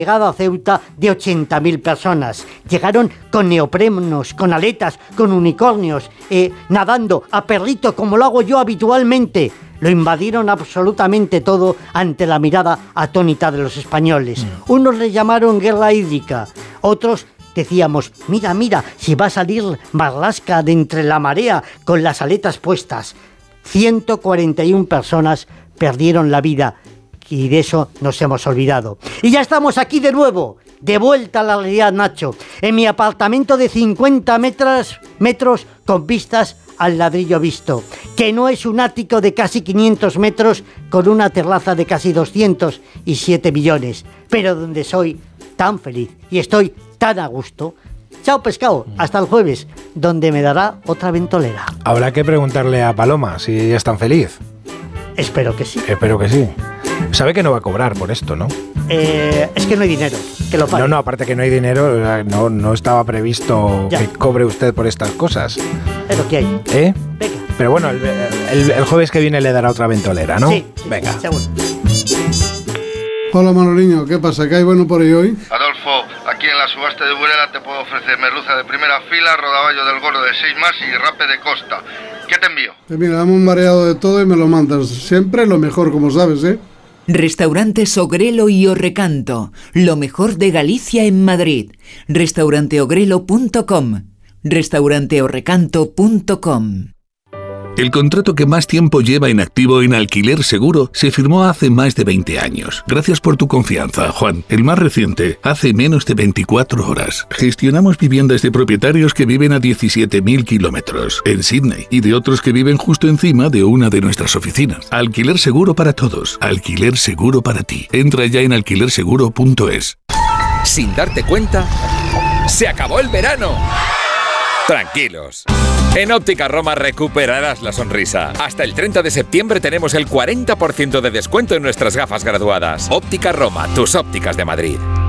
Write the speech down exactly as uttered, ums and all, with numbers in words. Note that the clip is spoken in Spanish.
llegado a Ceuta de ochenta mil personas. Llegaron con neoprenos, con aletas, con unicornios, eh, nadando a perrito como lo hago yo habitualmente. Lo invadieron absolutamente todo ante la mirada atónita de los españoles. Unos le llamaron guerra hídrica, otros decíamos, mira, mira, si va a salir Marlaska de entre la marea con las aletas puestas. ciento cuarenta y una personas perdieron la vida. Y de eso nos hemos olvidado. Y ya estamos aquí de nuevo, de vuelta a la realidad, Nacho, en mi apartamento de cincuenta metros, metros con vistas al ladrillo visto, que no es un ático de casi quinientos metros con una terraza de casi doscientos siete millones, pero donde soy tan feliz y estoy tan a gusto. Chao pescado, hasta el jueves, donde me dará otra ventolera. Habrá que preguntarle a Paloma si ella es tan feliz. Espero que sí. Espero que sí. Sabe que no va a cobrar por esto, ¿no? Eh, es que no hay dinero, que lo pague. No, no, aparte que no hay dinero, no, no estaba previsto ya. que cobre usted por estas cosas. Es lo que hay. ¿Eh? Venga. Pero bueno, el, el, el jueves que viene le dará otra ventolera, ¿no? Sí, sí, venga. Seguro. Hola Manoliño, ¿qué pasa? ¿Qué hay bueno por ahí hoy? Adolfo, aquí en la subasta de Burela te puedo ofrecer merluza de primera fila, rodaballo del gordo de seis más y rape de costa. ¿Qué te envío? Pues mira, dame un mareado de todo y me lo mandas. Siempre lo mejor, como sabes, ¿eh? Restaurantes Ogrelo y Orrecanto, lo mejor de Galicia en Madrid. restaurante ogrelo punto com, restaurante orrecanto punto com. El contrato que más tiempo lleva en activo en Alquiler Seguro se firmó hace más de veinte años. Gracias por tu confianza, Juan. El más reciente, hace menos de veinticuatro horas. Gestionamos viviendas de propietarios que viven a diecisiete mil kilómetros en Sydney y de otros que viven justo encima de una de nuestras oficinas. Alquiler Seguro para todos. Alquiler Seguro para ti. Entra ya en alquiler seguro punto es. Sin darte cuenta, ¡se acabó el verano! Tranquilos. En Óptica Roma recuperarás la sonrisa. Hasta el treinta de septiembre tenemos el cuarenta por ciento de descuento en nuestras gafas graduadas. Óptica Roma, tus ópticas de Madrid.